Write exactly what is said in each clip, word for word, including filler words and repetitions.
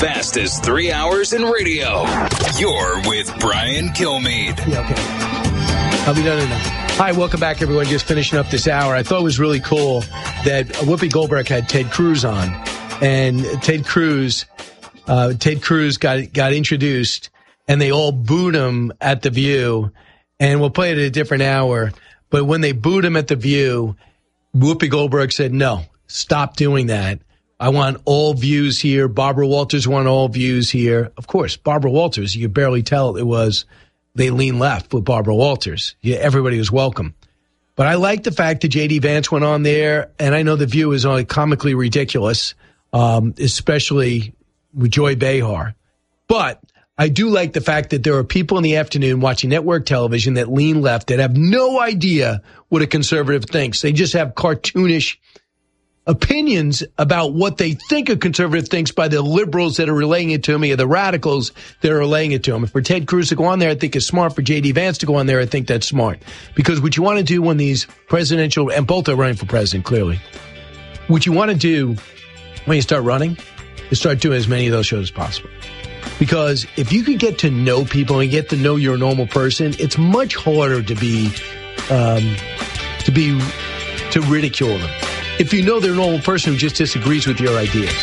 fastest three hours in radio. You're with Brian Kilmeade. Yeah, okay. I'll be done enough. Hi, welcome back, everyone. Just finishing up this hour. I thought it was really cool that Whoopi Goldberg had Ted Cruz on, and Ted Cruz, uh, Ted Cruz got got introduced, and they all booed him at The View, and we'll play it at a different hour. But when they booed him at The View, Whoopi Goldberg said, "No, stop doing that. I want all views here. Barbara Walters want all views here." Of course, Barbara Walters, you could barely tell it was they lean left with Barbara Walters. Yeah, everybody was welcome. But I like the fact that J D Vance went on there, and I know The View is only comically ridiculous, um, especially with Joy Behar. But I do like the fact that there are people in the afternoon watching network television that lean left that have no idea what a conservative thinks. They just have cartoonish opinions about what they think a conservative thinks by the liberals that are relaying it to me or the radicals that are relaying it to them. For Ted Cruz to go on there, I think is smart. For J D Vance to go on there, I think that's smart. Because what you want to do when these presidential, and both are running for president, clearly, what you want to do when you start running is start doing as many of those shows as possible. Because if you can get to know people and get to know you're a normal person, it's much harder to be, um, to be, to ridicule them. If you know they're a normal person who just disagrees with your ideas.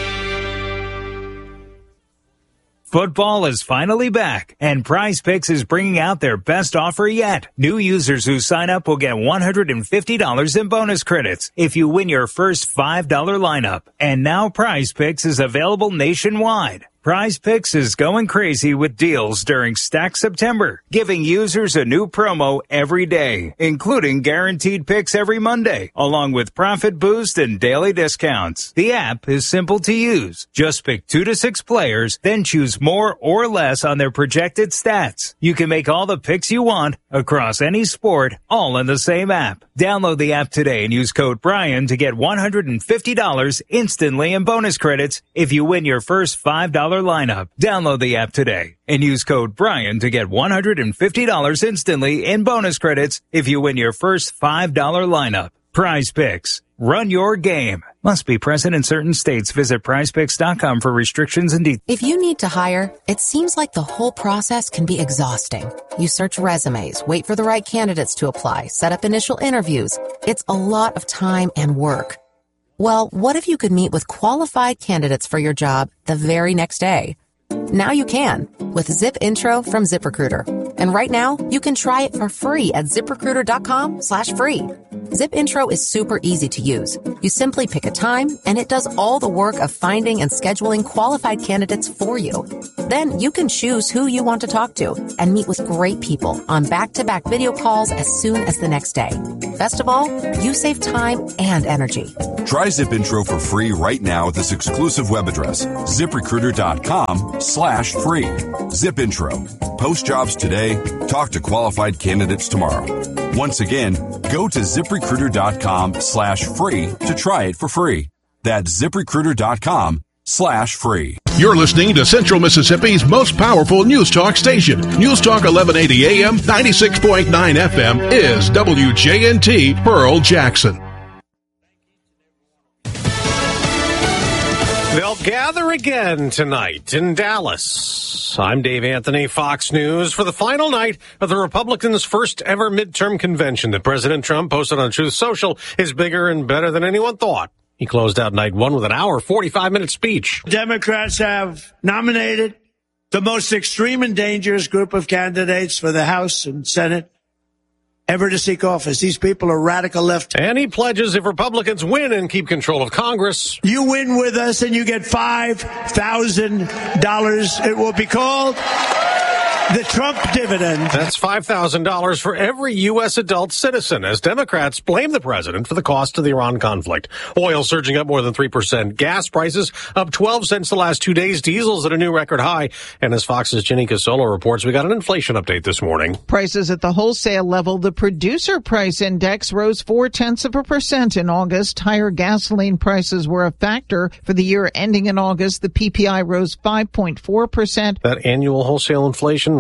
Football is finally back, and PrizePicks is bringing out their best offer yet. New users who sign up will get one hundred fifty dollars in bonus credits if you win your first five dollar lineup. And now PrizePicks is available nationwide. PrizePicks is going crazy with deals during Stack September, giving users a new promo every day, including guaranteed picks every Monday, along with profit boost and daily discounts. The app is simple to use. Just pick two to six players, then choose more or less on their projected stats. You can make all the picks you want across any sport, all in the same app. Download the app today and use code Brian to get one hundred fifty dollars instantly in bonus credits if you win your first five dollar lineup. Download the app today and use code Brian to get one hundred fifty dollars instantly in bonus credits if you win your first five dollar lineup. PrizePicks. Run your game. Must be present in certain states. Visit prize picks dot com for restrictions and details. If you need to hire, it seems like the whole process can be exhausting. You search resumes, wait for the right candidates to apply, set up initial interviews. It's a lot of time and work. Well, what if you could meet with qualified candidates for your job the very next day? Now you can with Zip Intro from ZipRecruiter. And right now, you can try it for free at ZipRecruiter.com slash free. Zip Intro is super easy to use. You simply pick a time, and it does all the work of finding and scheduling qualified candidates for you. Then you can choose who you want to talk to and meet with great people on back-to-back video calls as soon as the next day. Best of all, you save time and energy. Try Zip Intro for free right now at this exclusive web address, ZipRecruiter.com slash free. Zip Intro. Post jobs today. Talk to qualified candidates tomorrow. Once again, go to ZipRecruiter.com slash free to try it for free. That's ZipRecruiter.com slash free. You're listening to Central Mississippi's most powerful news talk station. News Talk eleven eighty A M, ninety-six point nine F M is W J N T Pearl Jackson. They'll gather again tonight in Dallas. I'm Dave Anthony, Fox News, for the final night of the Republicans' first ever midterm convention that President Trump posted on Truth Social is bigger and better than anyone thought. He closed out night one with an hour, forty-five minute speech. Democrats have nominated the most extreme and dangerous group of candidates for the House and Senate ever to seek office. These people are radical left. And he pledges if Republicans win and keep control of Congress, you win with us and you get five thousand dollars. It will be called the Trump dividend. That's five thousand dollars for every U S adult citizen, as Democrats blame the president for the cost of the Iran conflict. Oil surging up more than three percent. Gas prices up twelve cents the last two days. Diesel's at a new record high. And as Fox's Ginny Casolo reports, we got an inflation update this morning. Prices at the wholesale level. The producer price index rose four tenths of a percent in August. Higher gasoline prices were a factor. For the year ending in August, the P P I rose five point four percent. That annual wholesale inflation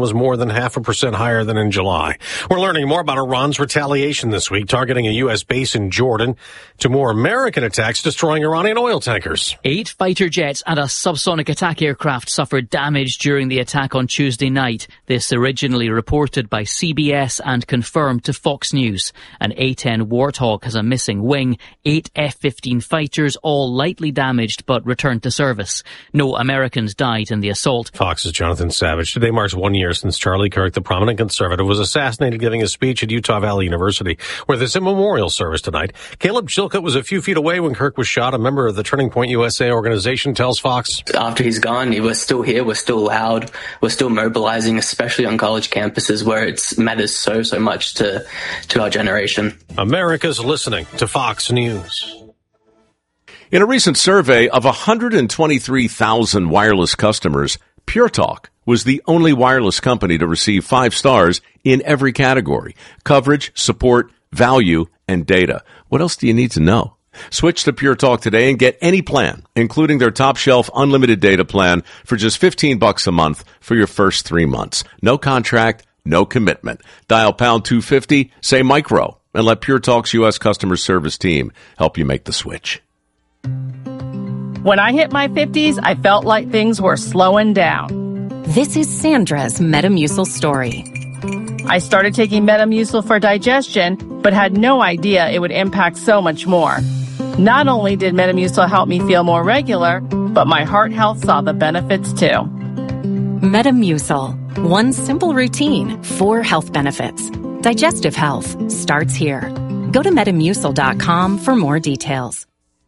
was more than half a percent higher than in July. We're learning more about Iran's retaliation this week, targeting a U S base in Jordan, to more American attacks destroying Iranian oil tankers. Eight fighter jets and a subsonic attack aircraft suffered damage during the attack on Tuesday night. This originally reported by C B S and confirmed to Fox News. An A ten Warthog has a missing wing. Eight F fifteen fighters, all lightly damaged but returned to service. No Americans died in the assault. Fox's Jonathan Savage. Today marks one year since Charlie Kirk, the prominent conservative, was assassinated giving a speech at Utah Valley University, where there's a memorial service tonight. Caleb Chilcutt was a few feet away when Kirk was shot. A member of the Turning Point U S A organization tells Fox, after he's gone, we're still here, we're still loud, we're still mobilizing, especially on college campuses where it matters so, so much to, to our generation. America's listening to Fox News. In a recent survey of one hundred twenty-three thousand wireless customers, Pure Talk was the only wireless company to receive five stars in every category: coverage, support, value, and data. What else do you need to know? Switch to Pure Talk today and get any plan, including their top shelf unlimited data plan, for just fifteen bucks a month for your first three months. No contract, no commitment. Dial pound two fifty, say micro, and let Pure Talk's U S customer service team help you make the switch. When I hit my fifties, I felt like things were slowing down. This is Sandra's Metamucil story. I started taking Metamucil for digestion, but had no idea it would impact so much more. Not only did Metamucil help me feel more regular, but my heart health saw the benefits too. Metamucil. One simple routine, four health benefits. Digestive health starts here. Go to metamucil dot com for more details.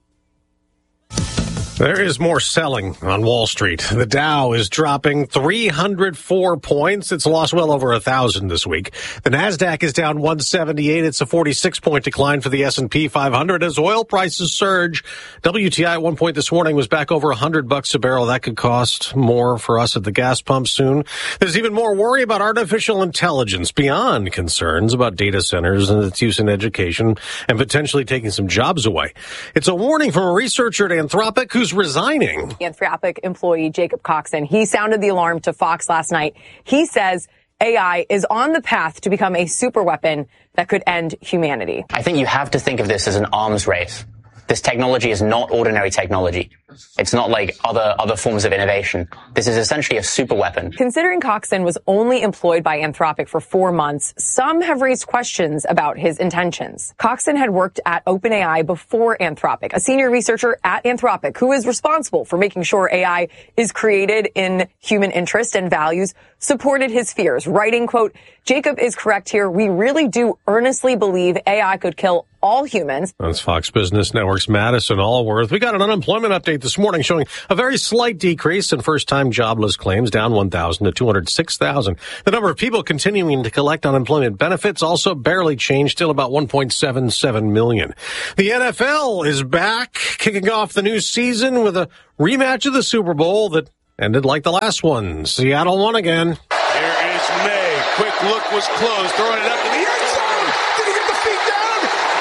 There is more selling on Wall Street. The Dow is dropping three hundred four points. It's lost well over one thousand this week. The Nasdaq is down one seventy-eight. It's a forty-six point decline for the S and P five hundred as oil prices surge. W T I at one point this morning was back over one hundred bucks a barrel. That could cost more for us at the gas pump soon. There's even more worry about artificial intelligence beyond concerns about data centers and its use in education and potentially taking some jobs away. It's a warning from a researcher at Anthropic who's resigning. Anthropic employee Jacob Coxon, he sounded the alarm to Fox last night. He says A I is on the path to become a superweapon that could end humanity. I think you have to think of this as an arms race. This technology is not ordinary technology. It's not like other other forms of innovation. This is essentially a super weapon. Considering Coxon was only employed by Anthropic for four months, some have raised questions about his intentions. Coxon had worked at OpenAI before Anthropic, a senior researcher at Anthropic who is responsible for making sure A I is created in human interest and values, supported his fears, writing, quote, Jacob is correct here. We really do earnestly believe A I could kill all humans. That's Fox Business Network's Madison Allworth. We got an unemployment update this morning showing a very slight decrease in first-time jobless claims, down one thousand to two hundred six thousand. The number of people continuing to collect unemployment benefits also barely changed, still about one point seven seven million. The N F L is back, kicking off the new season with a rematch of the Super Bowl that ended like the last one. Seattle won again. Here is May. Quick look was closed, throwing it up in the end zone. Did he get the feet down?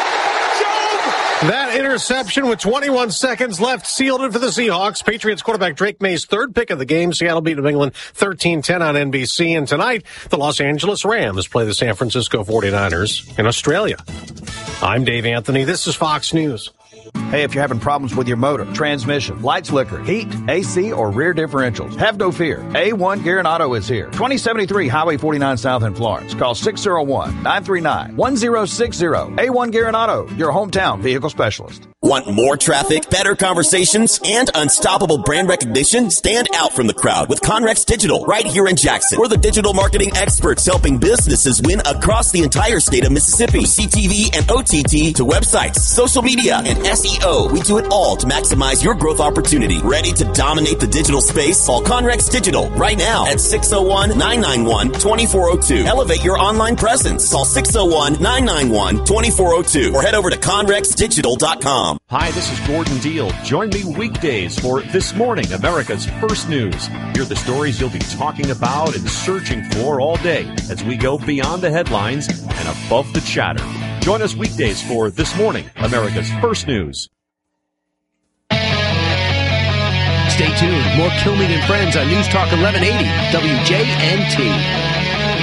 Job! That interception with twenty-one seconds left sealed it for the Seahawks. Patriots quarterback Drake May's third pick of the game. Seattle beat New England thirteen ten on N B C. And tonight, the Los Angeles Rams play the San Francisco forty-niners in Australia. I'm Dave Anthony. This is Fox News. Hey, if you're having problems with your motor, transmission, lights, flicker, heat, A C, or rear differentials, have no fear. A one Gear and Auto is here. twenty seventy-three Highway forty-nine South in Florence. Call six oh one, nine three nine, one oh six oh. A one Gear and Auto, your hometown vehicle specialist. Want more traffic, better conversations, and unstoppable brand recognition? Stand out from the crowd with Conrex Digital right here in Jackson. We're the digital marketing experts helping businesses win across the entire state of Mississippi. C T V and O T T to websites, social media, and S E O. We do it all to maximize your growth opportunity. Ready to dominate the digital space? Call Conrex Digital right now at six oh one, nine nine one, two four oh two. Elevate your online presence. Call six oh one, nine nine one, two four oh two or head over to conrex digital dot com. Hi, this is Gordon Deal. Join me weekdays for This Morning, America's First News. Hear the stories you'll be talking about and searching for all day as we go beyond the headlines and above the chatter. Join us weekdays for This Morning, America's First News. Stay tuned. More Kilmeade and Friends on News Talk eleven eighty W J N T.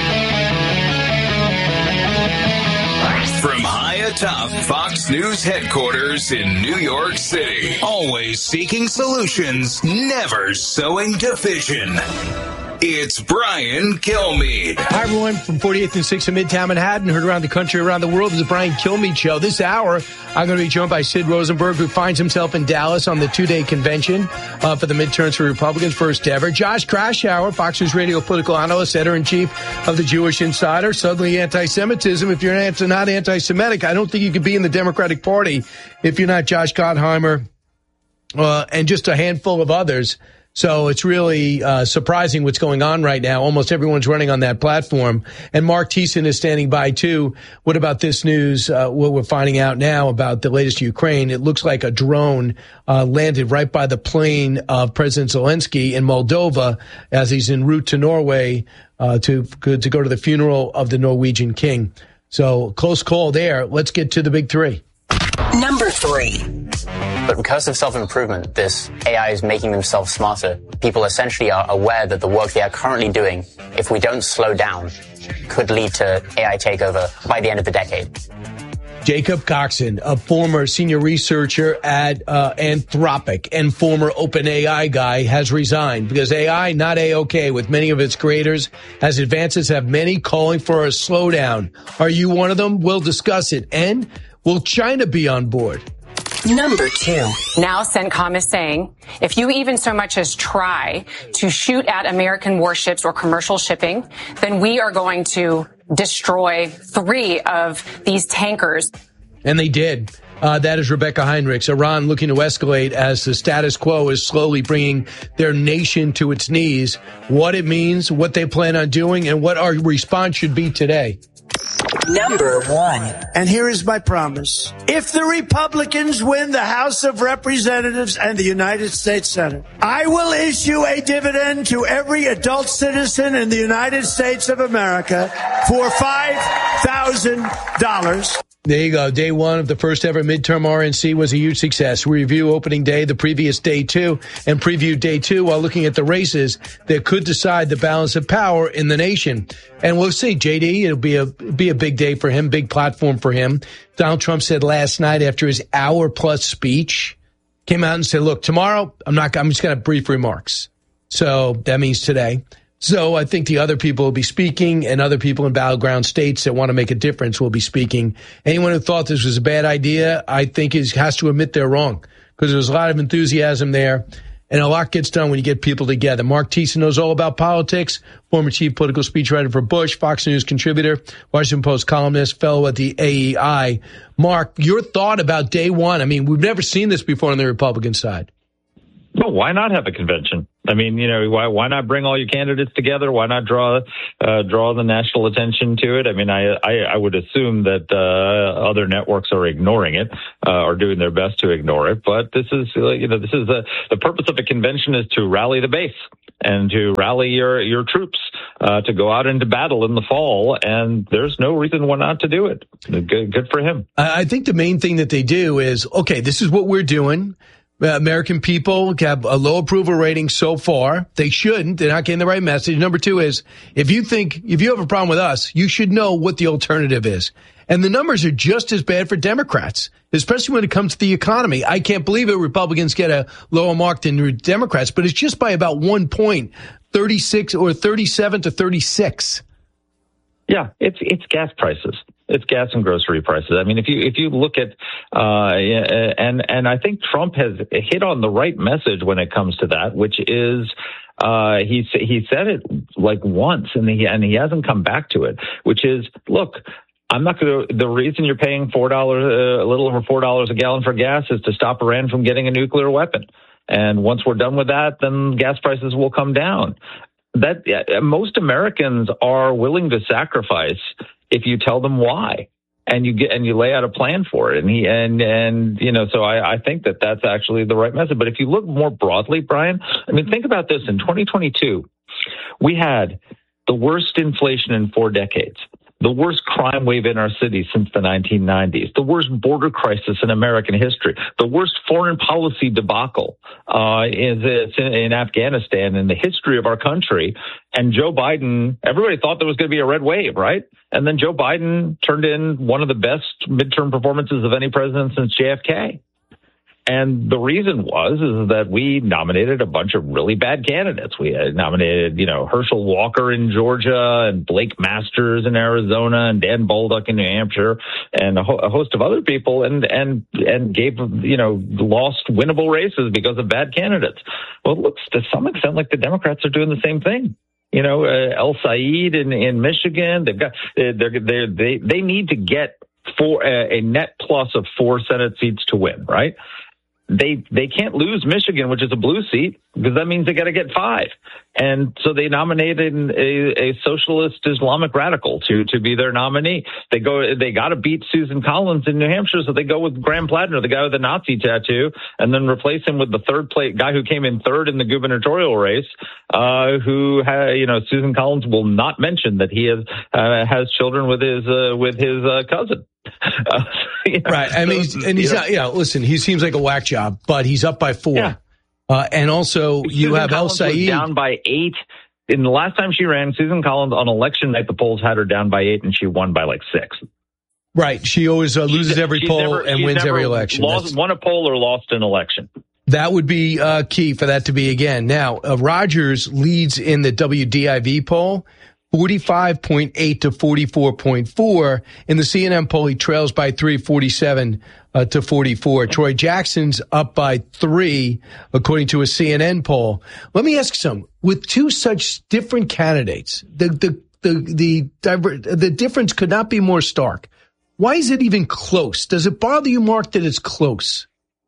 From high atop Fox News headquarters in New York City, always seeking solutions, never sowing division. It's Brian Kilmeade. Hi, everyone, from forty-eighth and sixth in Midtown Manhattan, heard around the country, around the world. This is the Brian Kilmeade Show. This hour, I'm going to be joined by Sid Rosenberg, who finds himself in Dallas on the two-day convention uh, for the midterms for Republicans, first ever. Josh Krashour, Fox News Radio political analyst, editor-in-chief of the Jewish Insider. Suddenly anti-Semitism. If you're not anti-Semitic, I don't think you could be in the Democratic Party if you're not Josh Gottheimer uh, and just a handful of others. So it's really uh, surprising what's going on right now. Almost everyone's running on that platform. And Mark Thiessen is standing by, too. What about this news, uh, what we're finding out now about the latest Ukraine? It looks like a drone uh, landed right by the plane of President Zelensky in Moldova as he's en route to Norway uh, to, to go to the funeral of the Norwegian king. So close call there. Let's get to the big three. Number three. But because of self-improvement, this A I is making themselves smarter. People essentially are aware that the work they are currently doing, if we don't slow down, could lead to A I takeover by the end of the decade. Jacob Coxon, a former senior researcher at uh, Anthropic and former OpenAI guy, has resigned because A I not A-OK with many of its creators, as advances have many calling for a slowdown. Are you one of them? We'll discuss it. And will China be on board? Number two. Now CENTCOM is saying, if you even so much as try to shoot at American warships or commercial shipping, then we are going to destroy three of these tankers. And they did. Uh, that is Rebecca Heinrichs. Iran looking to escalate as the status quo is slowly bringing their nation to its knees. What it means, what they plan on doing, and what our response should be today. Number one. And here is my promise. If the Republicans win the House of Representatives and the United States Senate, I will issue a dividend to every adult citizen in the United States of America for five thousand dollars. There you go. Day one of the first ever midterm R N C was a huge success. We review opening day, the previous day two, and preview day two while looking at the races that could decide the balance of power in the nation. And we'll see. J D, it'll be a be a big day for him, big platform for him. Donald Trump said last night after his hour plus speech, came out and said, look, tomorrow I'm not, I'm just going to have brief remarks. So that means today. So I think the other people will be speaking, and other people in battleground states that want to make a difference will be speaking. Anyone who thought this was a bad idea, I think is has to admit they're wrong, because there's a lot of enthusiasm there, and a lot gets done when you get people together. Mark Thiessen knows all about politics, former chief political speechwriter for Bush, Fox News contributor, Washington Post columnist, fellow at the A E I. Mark, your thought about day one? I mean, we've never seen this before on the Republican side. Well, why not have a convention? I mean, you know, why why not bring all your candidates together? Why not draw uh, draw the national attention to it? I mean, I I, I would assume that uh, other networks are ignoring it, uh, are doing their best to ignore it. But this is, you know, this is the the purpose of a convention is to rally the base and to rally your your troops uh, to go out into battle in the fall. And there's no reason why not to do it. Good, good for him. I think the main thing that they do is, okay, this is what we're doing. Uh, American people have a low approval rating so far. They shouldn't. They're not getting the right message. Number two is, if you think, if you have a problem with us, you should know what the alternative is. And the numbers are just as bad for Democrats, especially when it comes to the economy. I can't believe it. Republicans get a lower mark than Democrats, but it's just by about one point, thirty-six or thirty-seven to thirty-six. Yeah, it's it's gas prices. It's gas and grocery prices. I mean, if you if you look at uh, and and I think Trump has hit on the right message when it comes to that, which is uh, he he said it like once, and he and he hasn't come back to it, which is, look, I'm not going to. The reason you're paying four dollars, uh, a little over four dollars a gallon for gas, is to stop Iran from getting a nuclear weapon. And once we're done with that, then gas prices will come down. That uh, most Americans are willing to sacrifice if you tell them why, and you get and you lay out a plan for it. And he and and you know, so I, I think that that's actually the right message. But if you look more broadly, Brian, I mean, think about this. In twenty twenty-two, we had the worst inflation in four decades. the worst crime wave in our city since the nineteen nineties, the worst border crisis in American history, the worst foreign policy debacle uh, in, in Afghanistan in the history of our country. And Joe Biden, everybody thought there was going to be a red wave, right? And then Joe Biden turned in one of the best midterm performances of any president since J F K. And the reason was is that we nominated a bunch of really bad candidates. We had nominated, you know, Herschel Walker in Georgia and Blake Masters in Arizona and Dan Bolduc in New Hampshire and a, ho- a host of other people and, and, and gave, you know, lost winnable races because of bad candidates. Well, it looks to some extent like the Democrats are doing the same thing. You know, uh, El Said in, in Michigan, they've got, they're, they're, they, they need to get four, uh, a net plus of four Senate seats to win, right? They they can't lose Michigan, which is a blue seat, because that means they got to get five. And so they nominated a, a socialist Islamic radical to, to be their nominee. They go they got to beat Susan Collins in New Hampshire, so they go with Graham Plattner, the guy with the Nazi tattoo, and then replace him with the third place guy who came in third in the gubernatorial race. Uh, who ha, you know Susan Collins will not mention that he has uh, has children with his uh, with his uh, cousin. Uh, you know, right. I mean, so, and he's you know, not, yeah, listen, he seems like a whack job, but he's up by four. Yeah. Uh, and also you Susan have Collins El was Said down by eight. In the last time she ran, Susan Collins on election night, the polls had her down by eight and she won by like six. Right. She always uh, loses every She's poll never, and she's wins never every election. Lost, won a poll or lost an election. That would be uh, key for that to be again. Now, uh, Rogers leads in the W D I V poll, forty-five point eight to forty-four point four. In the C N N poll, he trails by three, forty-seven uh, to forty-four. Troy Jackson's up by three, according to a C N N poll. Let me ask some. With two such different candidates, the the the the, diver, the difference could not be more stark. Why is it even close? Does it bother you, Mark, that it's close?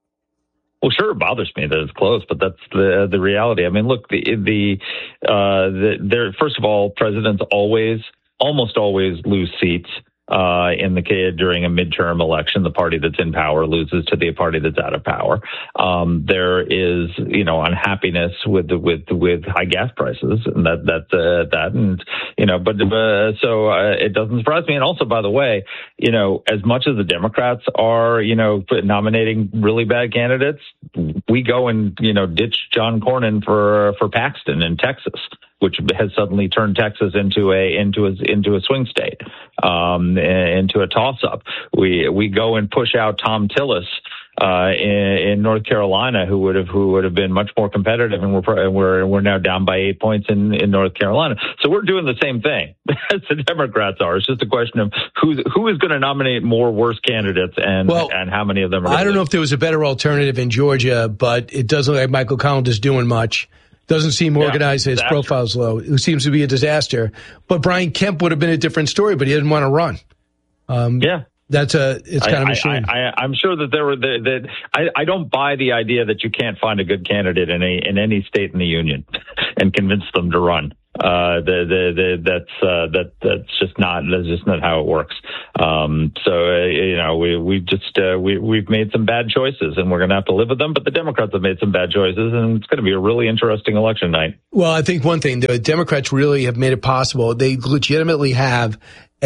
Well, sure, it bothers me that it's close, but that's the the reality. I mean, look, the the uh, the there. First of all, presidents always, almost always, lose seats uh, in the during a midterm election. The party that's in power loses to the party that's out of power. Um, there is, you know, unhappiness with the, with with high gas prices, and that that uh, that, and you know, but uh, so uh, it doesn't surprise me. And also, by the way, you know, as much as the Democrats are, you know, nominating really bad candidates, we go and, you know, ditch John Cornyn for for Paxton in Texas, which has suddenly turned Texas into a into a into a swing state, um, into a toss-up. We we go and push out Tom Tillis uh, in, in North Carolina, who would have who would have been much more competitive, and we're we're we're now down by eight points in, in North Carolina. So we're doing the same thing as the Democrats are. It's just a question of who's who is going to nominate more worse candidates, and well, and how many of them are. I don't lose. know if there was a better alternative in Georgia, but it doesn't look like Michael Collins is doing much. Doesn't seem organized. Yeah, his profile's low. It seems to be a disaster. But Brian Kemp would have been a different story, but he didn't want to run. Um, yeah. That's a, it's kind I, of a shame. I, I, I'm sure that there were, the, that I, I don't buy the idea that you can't find a good candidate in a, in any state in the union and convince them to run. Uh, the, the, the, that's, uh, that, that's just not, that's just not how it works. Um, so, uh, you know, we, we just, uh, we, we've made some bad choices and we're going to have to live with them, but the Democrats have made some bad choices and it's going to be a really interesting election night. Well, I think one thing, the Democrats really have made it possible. They legitimately have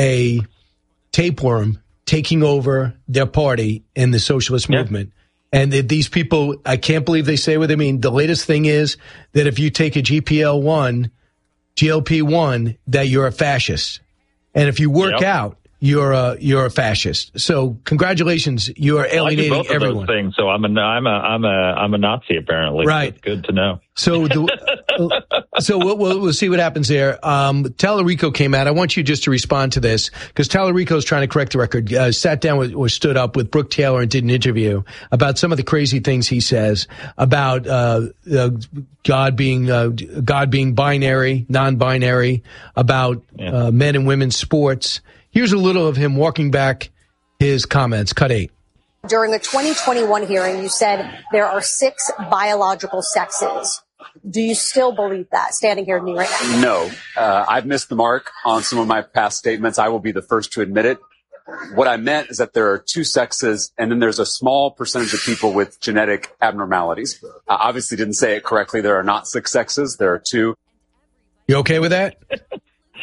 a tapeworm taking over their party and the socialist yeah. movement. And that these people, I can't believe they say what they mean. The latest thing is that if you take a G P L one, G L P one, that you're a fascist. And if you work yep. out, you're a, you're a fascist. So congratulations. You are alienating well, I do both everyone. Of those things. So I'm a, I'm a, I'm a, I'm a Nazi apparently. Right. That's good to know. So, the, so we'll, we'll, we'll see what happens there. Um, Tallarico came out. I want you just to respond to this because Tallarico is trying to correct the record. Uh, sat down with, or stood up with Brooke Taylor and did an interview about some of the crazy things he says about uh, uh, God being uh, God being binary, non-binary, about yeah. uh, men and women's sports. Here's a little of him walking back his comments. Cut eight. During a twenty twenty-one hearing, you said there are six biological sexes. Do you still believe that, standing here with me right now? No. Uh, I've missed the mark on some of my past statements. I will be the first to admit it. What I meant is that there are two sexes, and then there's a small percentage of people with genetic abnormalities. I obviously didn't say it correctly. There are not six sexes. There are two. You okay with that?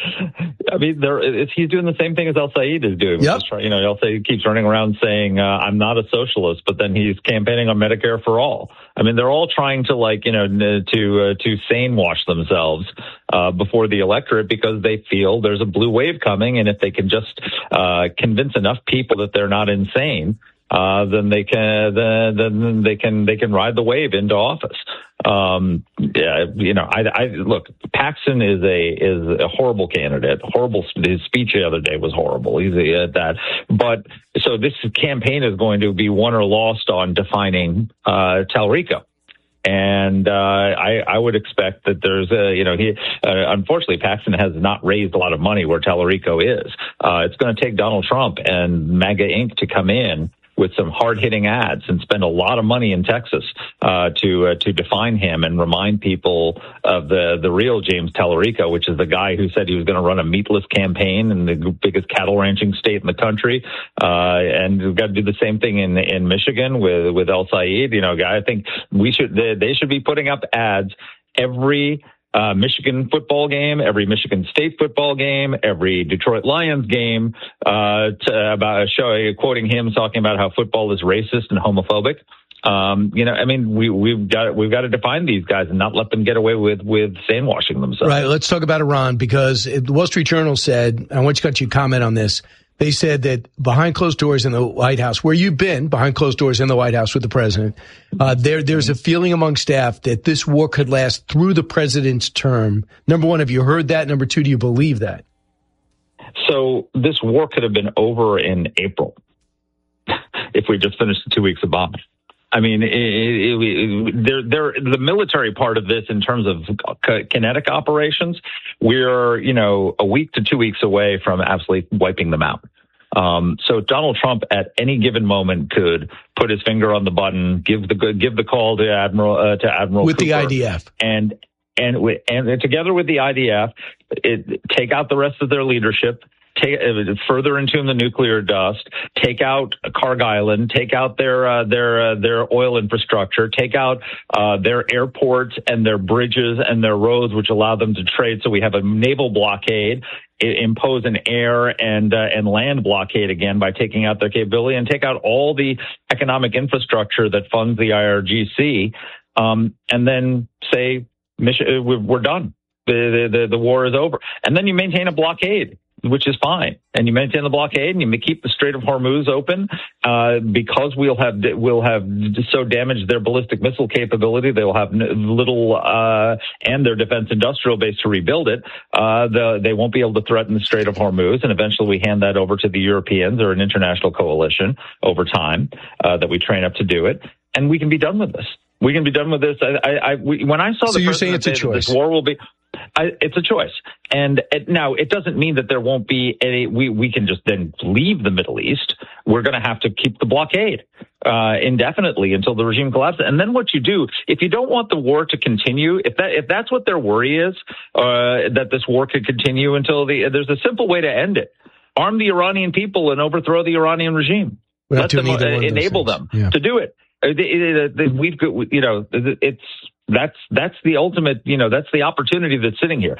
I mean, there, it's, he's doing the same thing as El-Sayed is doing. Yep. You know, El-Sayed keeps running around saying, uh, I'm not a socialist, but then he's campaigning on Medicare for all. I mean, they're all trying to, like, you know, to, uh, to sane wash themselves, uh, before the electorate because they feel there's a blue wave coming. And if they can just, uh, convince enough people that they're not insane, uh, then they can, then, then they can, they can ride the wave into office. Um, yeah, you know, I, I, look, Paxton is a, is a horrible candidate. Horrible. His speech the other day was horrible. He's at that. But so this campaign is going to be won or lost on defining, uh, Tallarico. And, uh, I, I would expect that there's a, you know, he, uh, unfortunately, Paxton has not raised a lot of money where Tallarico is. Uh, it's going to take Donald Trump and MAGA Incorporated to come in with some hard-hitting ads and spend a lot of money in Texas uh, to uh, to define him and remind people of the the real James Tallarico, which is the guy who said he was going to run a meatless campaign in the biggest cattle ranching state in the country. Uh, and we've got to do the same thing in in Michigan with with El-Sayed. You know, I think we should they, they should be putting up ads every Uh, Michigan football game, every Michigan State football game, every Detroit Lions game, uh, to, about showing, quoting him talking about how football is racist and homophobic. Um, you know, I mean, we, we've got, we've got to define these guys and not let them get away with, with sandwashing themselves. Right. Let's talk about Iran because the Wall Street Journal said, I want you to got your comment on this. They said that behind closed doors in the White House, where you've been behind closed doors in the White House with the president, uh, there, there's a feeling among staff that this war could last through the president's term. Number one, have you heard that? Number two, do you believe that? So this war could have been over in April if we just finished the two weeks of bombing. I mean, it, it, it, they're, they're, the military part of this in terms of kinetic operations, we're, you know, a week to two weeks away from absolutely wiping them out. Um, so Donald Trump at any given moment could put his finger on the button, give the give the call to Admiral uh, to Admiral with Cooper, the I D F and and and together with the I D F, it, take out the rest of their leadership. Take, uh, further entomb the nuclear dust, take out Carg Island, take out their uh, their uh, their oil infrastructure, take out uh, their airports and their bridges and their roads, which allow them to trade. So we have a naval blockade, I- impose an air and uh, and land blockade again by taking out their capability, and take out all the economic infrastructure that funds the I R G C, um, and then say mission, we're done. The, the the war is over, and then you maintain a blockade, which is fine. And you maintain the blockade and you keep the Strait of Hormuz open, uh, because we'll have, we'll have so damaged their ballistic missile capability. They'll have little, uh, and their defense industrial base to rebuild it. Uh, the, they won't be able to threaten the Strait of Hormuz. And eventually we hand that over to the Europeans or an international coalition over time, uh, that we train up to do it. And we can be done with this. We can be done with this. I, I, I we, when I saw so the you're saying it's a choice. This war will be, I, it's a choice. And it, now it doesn't mean that there won't be any, we, we can just then leave the Middle East. We're going to have to keep the blockade, uh, indefinitely until the regime collapses. And then what you do, if you don't want the war to continue, if that, if that's what their worry is, uh, that this war could continue until the, there's a simple way to end it. Arm the Iranian people and overthrow the Iranian regime. Let them, uh, enable them yeah. to do it. Uh, the, the, the, we've got, you know, it's, that's, that's the ultimate, you know, that's the opportunity that's sitting here.